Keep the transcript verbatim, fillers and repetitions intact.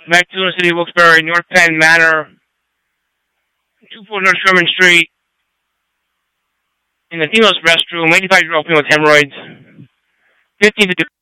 back to the city of Wilkes-Barre, North Penn Manor, two forty North Sherman Street, in the female's restroom, eighty-five-year-old female with hemorrhoids, fifteen to